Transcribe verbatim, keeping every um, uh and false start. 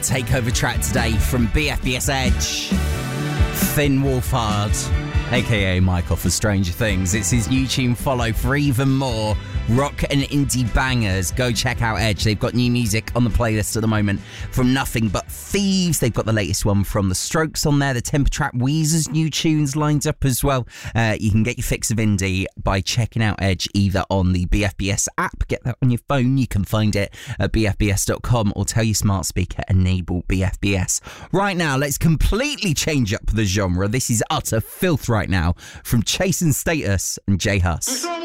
takeover track today from B F B S Edge. Finn Wolfhard, aka Michael for Stranger Things. It's his new tune Follow for even more rock and indie bangers. Go check out Edge. They've got new music on the playlist at the moment from Nothing But Thieves. They've got the latest one from The Strokes on there. The Temper Trap Weezer's new tunes lined up as well. Uh, you can get your fix of indie by checking out Edge either on the B F B S app. Get that on your phone. You can find it at b f b s dot com or tell your smart speaker enable B F B S. Right now, let's completely change up the genre. This is utter filth right now from Chase and Status and J Hus.